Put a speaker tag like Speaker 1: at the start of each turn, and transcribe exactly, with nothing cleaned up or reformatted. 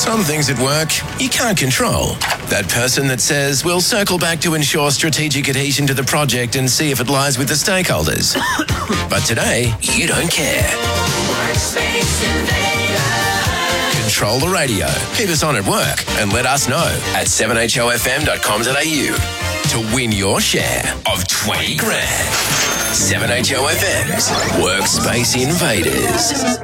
Speaker 1: Some things at work you can't control. That person that says, we'll circle back to ensure strategic adhesion to the project and see if it lies with the stakeholders. But today, you don't care. Control the radio. Keep us on at work and let us know at seven h o f m dot com dot a u to win your share of twenty grand. seven H O F M's Workspace Invaders.